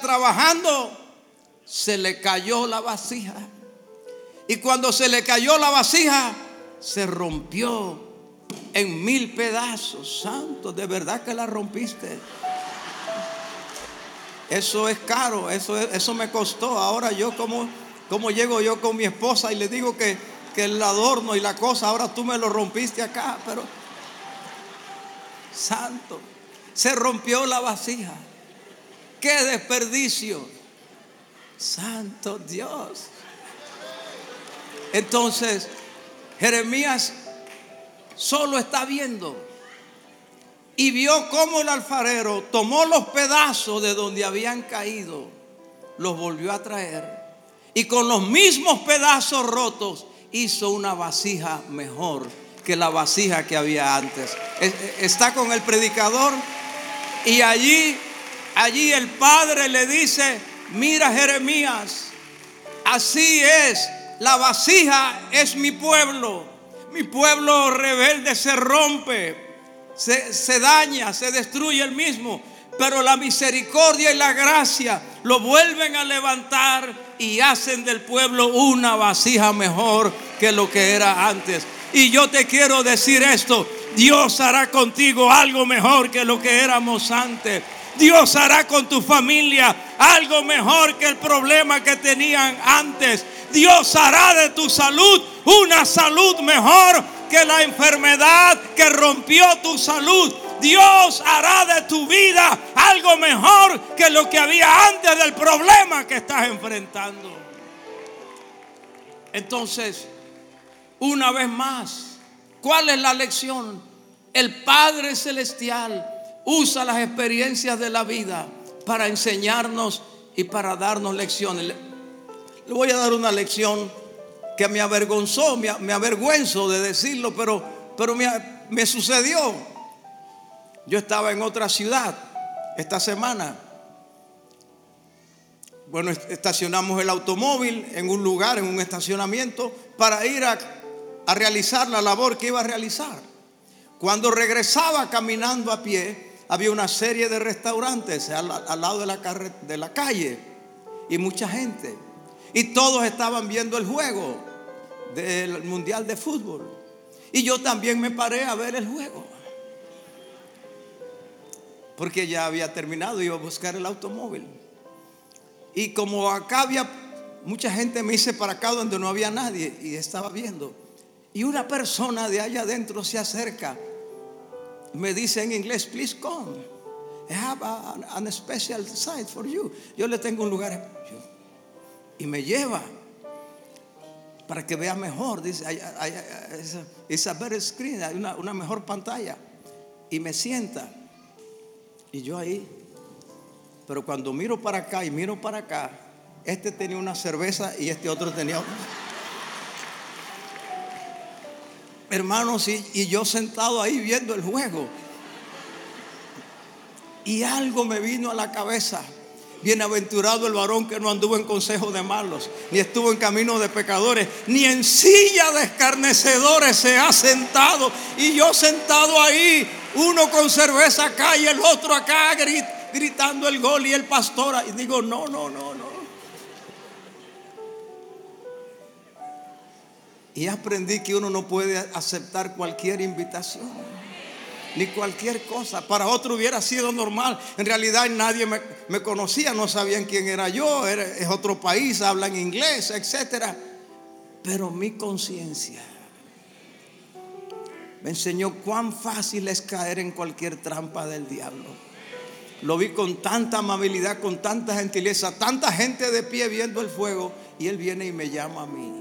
trabajando, se le cayó la vasija. Y cuando se le cayó la vasija, se rompió en 1000 pedazos. Santo, ¿de verdad que la rompiste? Eso es caro, eso me costó. Ahora yo como llego yo con mi esposa y le digo que el adorno y la cosa, ahora tú me lo rompiste acá. Pero santo, se rompió la vasija. ¡Qué desperdicio! Santo Dios. Entonces Jeremías solo está viendo y vio cómo el alfarero tomó los pedazos de donde habían caído, los volvió a traer y con los mismos pedazos rotos hizo una vasija mejor que la vasija que había antes. Está con el predicador y allí el padre le dice: mira, Jeremías, así es, la vasija es mi pueblo rebelde se rompe, se daña, se destruye el mismo, pero la misericordia y la gracia lo vuelven a levantar y hacen del pueblo una vasija mejor que lo que era antes. Y yo te quiero decir esto: Dios hará contigo algo mejor que lo que éramos antes. Dios hará con tu familia algo mejor que el problema que tenían antes. Dios hará de tu salud una salud mejor que la enfermedad que rompió tu salud. Dios hará de tu vida algo mejor que lo que había antes del problema que estás enfrentando. Entonces, una vez más, ¿cuál es la lección? El Padre Celestial usa las experiencias de la vida para enseñarnos y para darnos lecciones. Le voy a dar una lección que me avergonzó, me avergüenzo de decirlo, pero me sucedió. Yo estaba en otra ciudad esta semana. Bueno, estacionamos el automóvil en un lugar, en un estacionamiento, para ir a realizar la labor que iba a realizar. Cuando regresaba caminando a pie, había una serie de restaurantes al lado de la calle y mucha gente. Y todos estaban viendo el juego del Mundial de Fútbol. Y yo también me paré a ver el juego, porque ya había terminado, iba a buscar el automóvil. Y como acá había mucha gente, me hice para acá donde no había nadie y estaba viendo. Y una persona de allá adentro se acerca, me dice en inglés: please come, I have an special site for you. Yo le tengo un lugar. Y me lleva para que vea mejor. Dice: it's a better screen, hay una mejor pantalla. Y me sienta. Y yo ahí. Pero cuando miro para acá y miro para acá, este tenía una cerveza y este otro tenía otra. Hermanos, y yo sentado ahí viendo el juego. Y algo me vino a la cabeza: bienaventurado el varón que no anduvo en consejo de malos, ni estuvo en camino de pecadores, ni en silla de escarnecedores se ha sentado. Y yo sentado ahí, uno con cerveza acá y el otro acá gritando el gol y el pastor. Y digo: no. Y aprendí que uno no puede aceptar cualquier invitación, ni cualquier cosa. Para otro hubiera sido normal. En realidad nadie me conocía, no sabían quién era yo. Es otro país, hablan inglés, etcétera. Pero mi conciencia me enseñó cuán fácil es caer en cualquier trampa del diablo. Lo vi con tanta amabilidad, con tanta gentileza, tanta gente de pie viendo el fuego, y él viene y me llama a mí.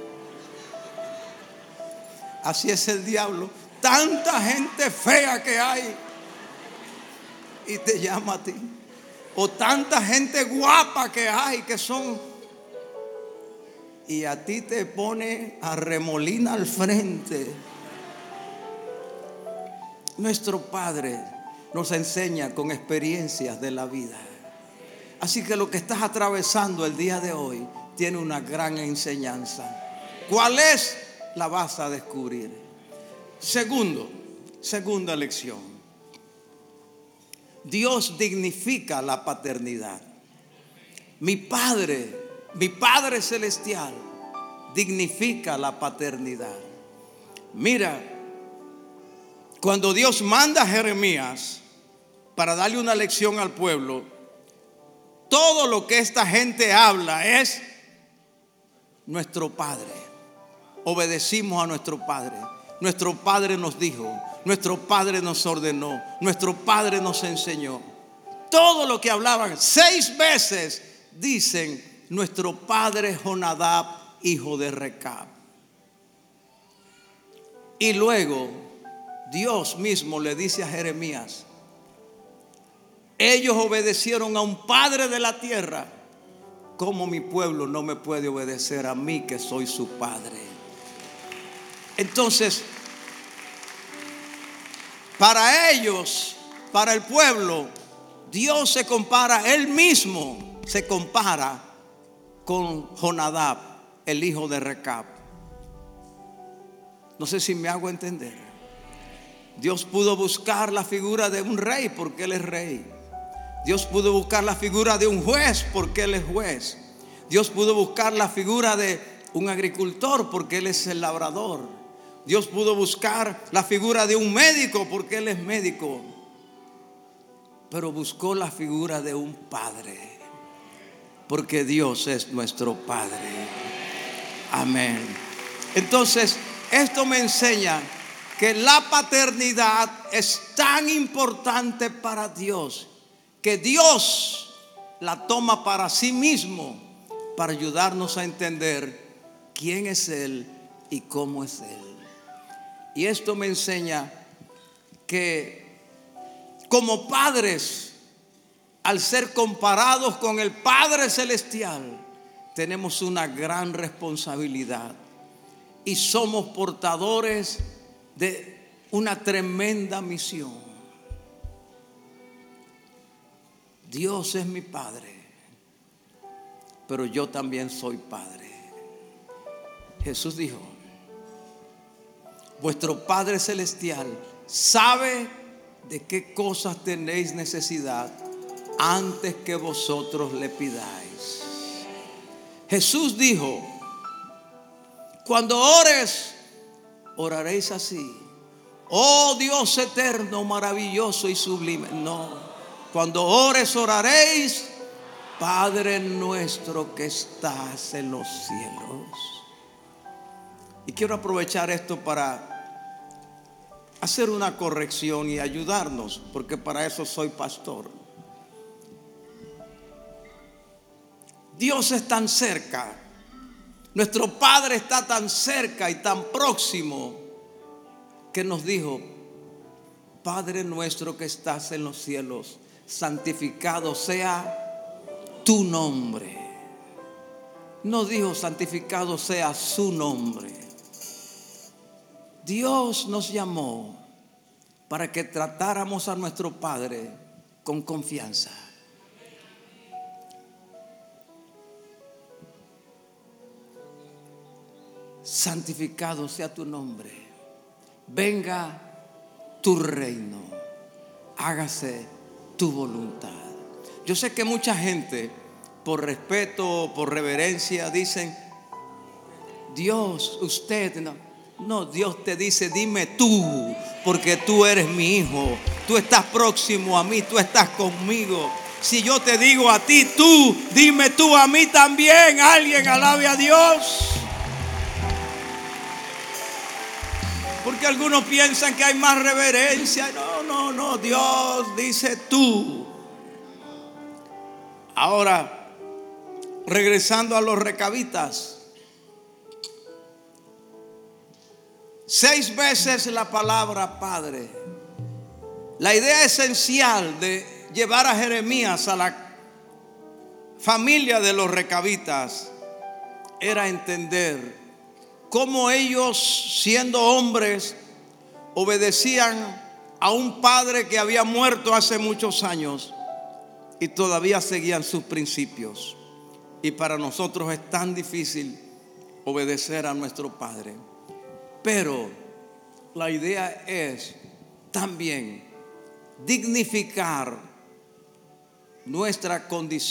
Así es el diablo. Tanta gente fea que hay y te llama a ti. O tanta gente guapa que hay que son, y a ti te pone a remolina al frente. Nuestro Padre nos enseña con experiencias de la vida. Así que lo que estás atravesando el día de hoy tiene una gran enseñanza. ¿Cuál es? La vas a descubrir. Segunda lección: Dios dignifica la paternidad. Mi Padre celestial dignifica la paternidad. Mira, cuando Dios manda a Jeremías para darle una lección al pueblo, todo lo que esta gente habla es nuestro Padre. Obedecimos a nuestro Padre. Nuestro Padre nos dijo, nuestro Padre nos ordenó, nuestro Padre nos enseñó. Todo lo que hablaban, 6 veces dicen nuestro padre Jonadab, hijo de Recab. Y luego Dios mismo le dice a Jeremías: ellos obedecieron a un padre de la tierra, ¿cómo mi pueblo no me puede obedecer a mí, que soy su padre? Entonces, para ellos, para el pueblo, Dios se compara, Él mismo se compara con Jonadab, el hijo de Recab. No sé si me hago entender. Dios pudo buscar la figura de un rey porque Él es rey. Dios pudo buscar la figura de un juez porque Él es juez. Dios pudo buscar la figura de un agricultor porque Él es el labrador. Dios pudo buscar la figura de un médico porque Él es médico. Pero buscó la figura de un padre, porque Dios es nuestro Padre. Amén. Entonces, esto me enseña que la paternidad es tan importante para Dios, que Dios la toma para sí mismo, para ayudarnos a entender quién es Él y cómo es Él. Y esto me enseña que como padres, al ser comparados con el Padre Celestial, tenemos una gran responsabilidad y somos portadores de una tremenda misión. Dios es mi Padre, pero yo también soy Padre. Jesús dijo: vuestro Padre Celestial sabe de qué cosas tenéis necesidad antes que vosotros le pidáis. Jesús dijo: cuando ores, oraréis así: oh Dios eterno, maravilloso y sublime. No, cuando ores, oraréis: Padre nuestro que estás en los cielos. Y quiero aprovechar esto para hacer una corrección y ayudarnos, porque para eso soy pastor. Dios es tan cerca, nuestro Padre está tan cerca y tan próximo, que nos dijo: Padre nuestro que estás en los cielos, santificado sea tu nombre. No dijo santificado sea su nombre. Dios nos llamó para que tratáramos a nuestro Padre con confianza. Santificado sea tu nombre. Venga tu reino. Hágase tu voluntad. Yo sé que mucha gente, por respeto, por reverencia, dicen: Dios, usted no. No, Dios te dice: dime tú, porque tú eres mi hijo. Tú estás próximo a mí, tú estás conmigo. Si yo te digo a ti tú, dime tú a mí también. Alguien alabe a Dios. Porque algunos piensan que hay más reverencia. No, Dios dice tú. Ahora, regresando a los recabitas, 6 veces la palabra Padre. La idea esencial de llevar a Jeremías a la familia de los recabitas era entender cómo ellos, siendo hombres, obedecían a un padre que había muerto hace muchos años y todavía seguían sus principios. Y para nosotros es tan difícil obedecer a nuestro Padre. Pero la idea es también dignificar nuestra condición